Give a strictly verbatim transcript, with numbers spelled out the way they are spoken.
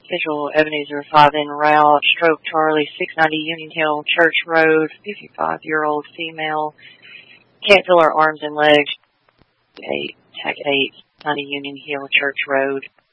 Visual Ebenezer five en route, stroke Charlie, six ninety Union Hill, Church Road, fifty-five-year-old female. Can't feel her arms and legs. eight, Tech eight, ninety Union Hill, Church Road.